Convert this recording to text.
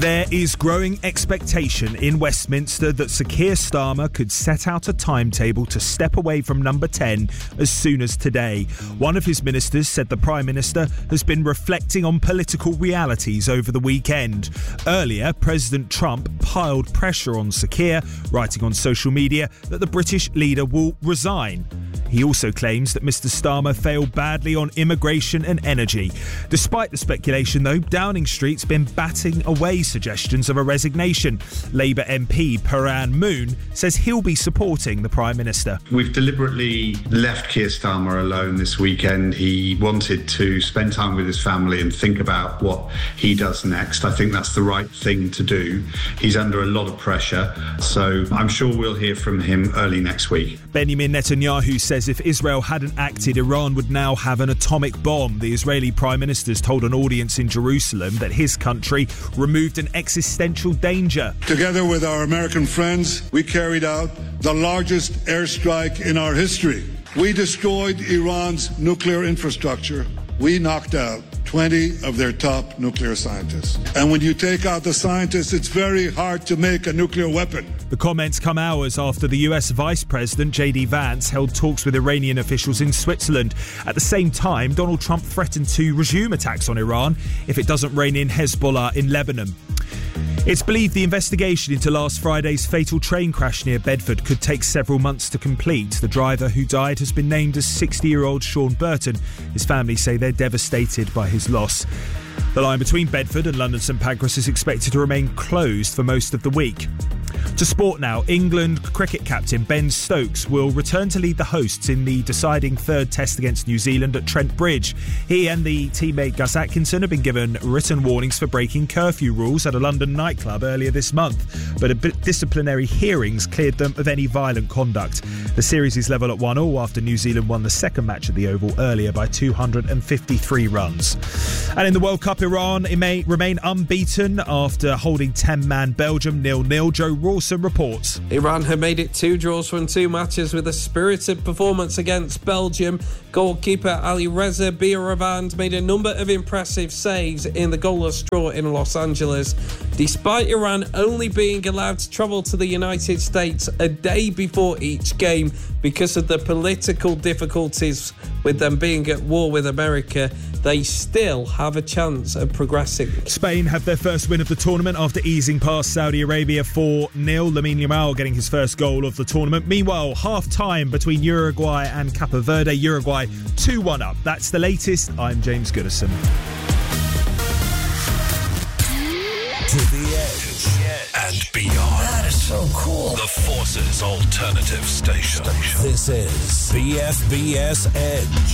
There is growing expectation in Westminster that Sir Keir Starmer could set out a timetable to step away from number 10 as soon as today. One of his ministers said the Prime Minister has been reflecting on political realities over the weekend. Earlier, President Trump piled pressure on Sir Keir, writing on social media that the British leader will resign. He also claims that Mr Starmer failed badly on immigration and energy. Despite the speculation, though, Downing Street's been batting away suggestions of a resignation. Labour MP Paran Moon says he'll be supporting the Prime Minister. We've deliberately left Keir Starmer alone this weekend. He wanted to spend time with his family and think about what he does next. I think that's the right thing to do. He's under a lot of pressure, so I'm sure we'll hear from him early next week. Benjamin Netanyahu says if Israel hadn't acted, Iran would now have an atomic bomb. The Israeli Prime Minister's told an audience in Jerusalem that his country removed an existential danger. Together with our American friends, we carried out the largest airstrike in our history. We destroyed Iran's nuclear infrastructure. We knocked out 20 of their top nuclear scientists. And when you take out the scientists, it's very hard to make a nuclear weapon. The comments come hours after the US Vice President J.D. Vance held talks with Iranian officials in Switzerland. At the same time, Donald Trump threatened to resume attacks on Iran if it doesn't rein in Hezbollah in Lebanon. It's believed the investigation into last Friday's fatal train crash near Bedford could take several months to complete. The driver who died has been named as 60-year-old Sean Burton. His family say they're devastated by his loss. The line between Bedford and London St Pancras is expected to remain closed for most of the week. To sport now, England cricket captain Ben Stokes will return to lead the hosts in the deciding third test against New Zealand at Trent Bridge. He and the teammate Gus Atkinson have been given written warnings for breaking curfew rules at a London nightclub earlier this month, but disciplinary hearings cleared them of any violent conduct. The series is level at 1-1 after New Zealand won the second match at the Oval earlier by 253 runs. And in the World Cup, Iran may remain unbeaten after holding 10-man Belgium 0-0. Joe Rawson reports. Iran have made it 2 draws from 2 matches with a spirited performance against Belgium. Goalkeeper Ali Reza Beiravand made a number of impressive saves in the goalless draw in Los Angeles. Despite Iran only being allowed to travel to the United States a day before each game because of the political difficulties with them being at war with America, they still have a chance of progressing. Spain have their first win of the tournament after easing past Saudi Arabia 4-0. Lamine Yamal getting his first goal of the tournament. Meanwhile, half-time between Uruguay and Cape Verde. Uruguay 2-1 up. That's the latest. I'm James Goodison. To the edge and beyond. That is so cool. The Forces Alternative Station. This is BFBS Edge.